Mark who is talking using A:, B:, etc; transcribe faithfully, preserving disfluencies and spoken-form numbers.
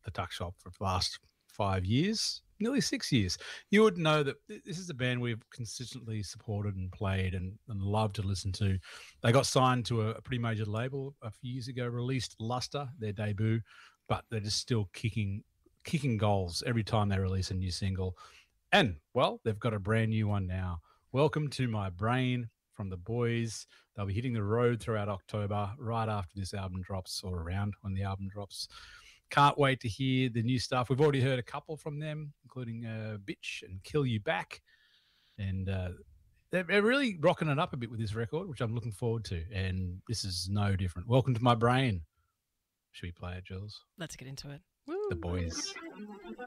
A: the Tuck Shop for the last five years, nearly six years, you would know that this is a band we've consistently supported and played and, and loved to listen to. They got signed to a, a pretty major label a few years ago, released Luster, their debut, but they're just still kicking kicking goals every time they release a new single. And, well, they've got a brand new one now. Welcome to My Brain from the boys. They'll be hitting the road throughout October, right after this album drops, or around when the album drops. Can't wait to hear the new stuff. We've already heard a couple from them, including uh, Bitch and Kill You Back. And uh, they're, they're really rocking it up a bit with this record, which I'm looking forward to. And this is no different. Welcome to My Brain. Should we play it, Jules?
B: Let's get into it.
A: The boys.